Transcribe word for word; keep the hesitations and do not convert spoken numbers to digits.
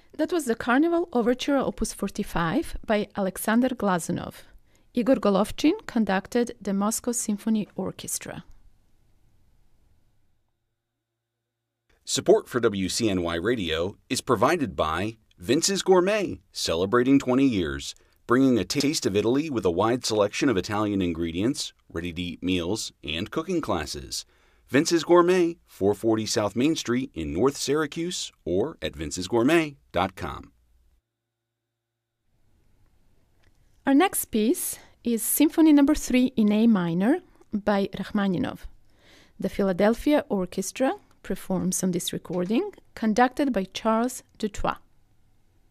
That was the Carnival Overture Opus forty-five by Alexander Glazunov. Igor Golovchin conducted the Moscow Symphony Orchestra. Support for W C N Y Radio is provided by Vince's Gourmet, celebrating twenty years, bringing a taste of Italy with a wide selection of Italian ingredients, ready-to-eat meals, and cooking classes. Vince's Gourmet, four forty South Main Street in North Syracuse, or at vinces gourmet dot com. Our next piece is Symphony Number three in A minor by Rachmaninoff. The Philadelphia Orchestra performs on this recording, conducted by Charles Dutoit.